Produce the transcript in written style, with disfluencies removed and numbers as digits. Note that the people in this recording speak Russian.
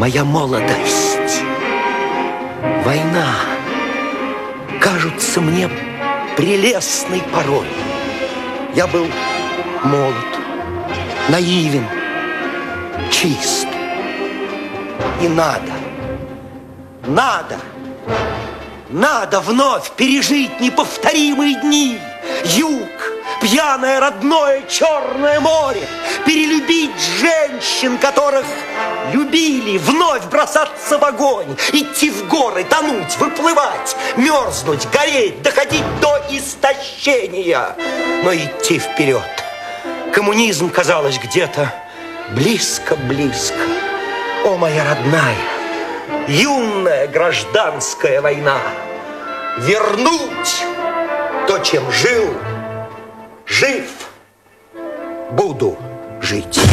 моя молодость, война кажутся мне прелестной порой. Я был молод, наивен, чист. И надо вновь пережить неповторимые дни. Юг, пьяное родное Черное море, перелюбить женщин, которых любили, вновь бросаться в огонь, идти в горы, тонуть, выплывать, мерзнуть, гореть, доходить до истощения, но идти вперед. Коммунизм, казалось, где-то близко-близко. О, моя родная, юная гражданская война, вернуть то, чем жил, жив, буду жить.